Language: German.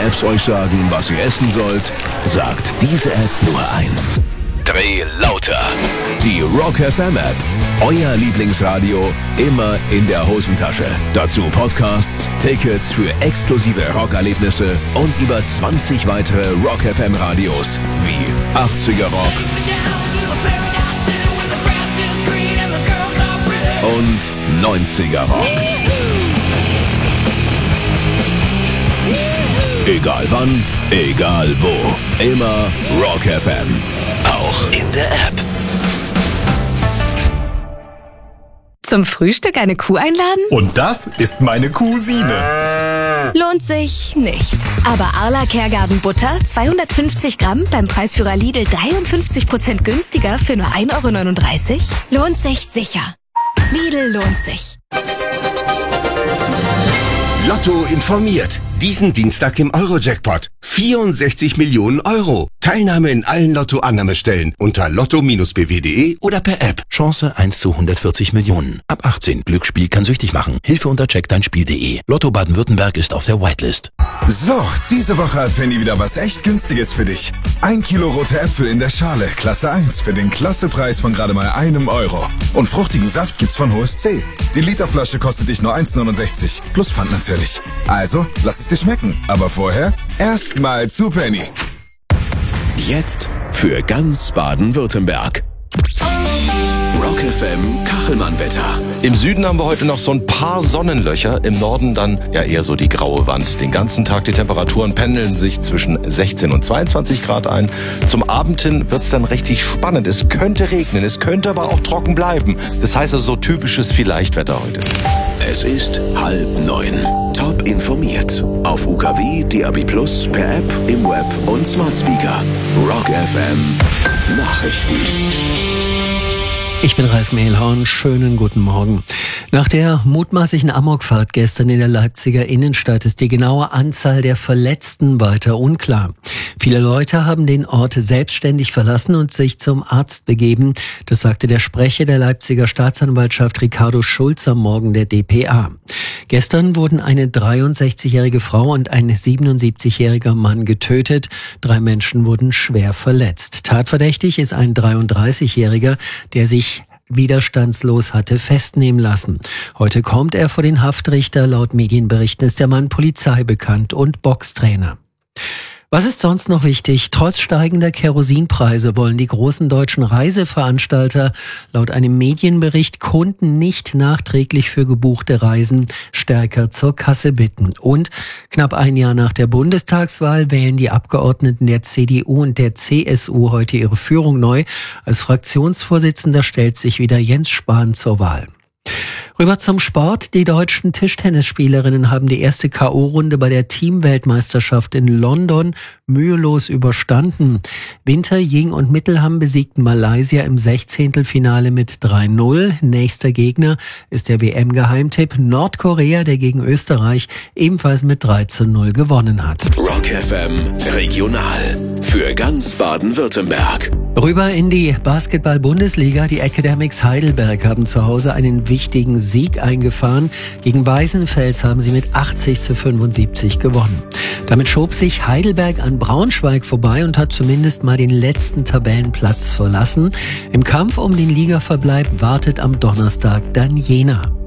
Apps euch sagen, was ihr essen sollt, sagt diese App nur eins. Dreh lauter. Die Rock FM App. Euer Lieblingsradio immer in der Hosentasche. Dazu Podcasts, Tickets für exklusive Rockerlebnisse und über 20 weitere Rock FM Radios wie 80er Rock und 90er Rock. Egal wann, egal wo. Immer Rock FM. Auch in der App. Zum Frühstück eine Kuh einladen? Und das ist meine Cousine. Lohnt sich nicht. Aber Arla Kergarten Butter, 250 Gramm, beim Preisführer Lidl 53% günstiger für nur 1,39 €? Lohnt sich sicher. Lidl lohnt sich. Lotto informiert. Diesen Dienstag im Euro-Jackpot. 64 Millionen Euro. Teilnahme in allen Lotto-Annahmestellen unter lotto-bw.de oder per App. Chance 1 zu 140 Millionen. Ab 18. Glücksspiel kann süchtig machen. Hilfe unter checkdeinspiel.de. Lotto Baden-Württemberg ist auf der Whitelist. So, diese Woche hat Penny wieder was echt Günstiges für dich. 1 Kilo rote Äpfel in der Schale, Klasse 1, für den Klassepreis von gerade mal €1. Und fruchtigen Saft gibt's von Hohes C. Die Literflasche kostet dich nur 1,69. Plus Pfand natürlich. Also, lass es dir schmecken. Aber vorher erstmal zu Penny. Jetzt für ganz Baden-Württemberg. Rock FM Kachelmann-Wetter. Im Süden haben wir heute noch so ein paar Sonnenlöcher, im Norden dann ja eher so die graue Wand. Den ganzen Tag die Temperaturen pendeln sich zwischen 16 und 22 Grad ein. Zum Abend hin wird's dann richtig spannend. Es könnte regnen, es könnte aber auch trocken bleiben. Das heißt also so typisches Vielleichtwetter heute. Es ist 8:30. Top informiert. Auf UKW, DAB+, per App, im Web und Smart Speaker. Rock FM Nachrichten. Ich bin Ralf Mehlhorn, schönen guten Morgen. Nach der mutmaßlichen Amokfahrt gestern in der Leipziger Innenstadt ist die genaue Anzahl der Verletzten weiter unklar. Viele Leute haben den Ort selbstständig verlassen und sich zum Arzt begeben. Das sagte der Sprecher der Leipziger Staatsanwaltschaft Ricardo Schulz am Morgen der dpa. Gestern wurden eine 63-jährige Frau und ein 77-jähriger Mann getötet. 3 Menschen wurden schwer verletzt. Tatverdächtig ist ein 33-jähriger, der sich widerstandslos hatte festnehmen lassen. Heute kommt er vor den Haftrichter. Laut Medienberichten ist der Mann polizeibekannt und Boxtrainer. Was ist sonst noch wichtig? Trotz steigender Kerosinpreise wollen die großen deutschen Reiseveranstalter laut einem Medienbericht Kunden nicht nachträglich für gebuchte Reisen stärker zur Kasse bitten. Und knapp ein Jahr nach der Bundestagswahl wählen die Abgeordneten der CDU und der CSU heute ihre Führung neu. Als Fraktionsvorsitzender stellt sich wieder Jens Spahn zur Wahl. Rüber zum Sport. Die deutschen Tischtennisspielerinnen haben die erste K.O.-Runde bei der Teamweltmeisterschaft in London mühelos überstanden. Winter, Ying und Mittelham besiegten Malaysia im 16. mit 3:0. Nächster Gegner ist der WM-Geheimtipp Nordkorea, der gegen Österreich ebenfalls mit 3:0 gewonnen hat. Rock FM Regional für ganz Baden-Württemberg. Rüber in die Basketball-Bundesliga. Die Academics Heidelberg haben zu Hause einen wichtigen Sieg eingefahren. Gegen Weißenfels haben sie mit 80:75 gewonnen. Damit schob sich Heidelberg an Braunschweig vorbei und hat zumindest mal den letzten Tabellenplatz verlassen. Im Kampf um den Ligaverbleib wartet am Donnerstag dann Jena.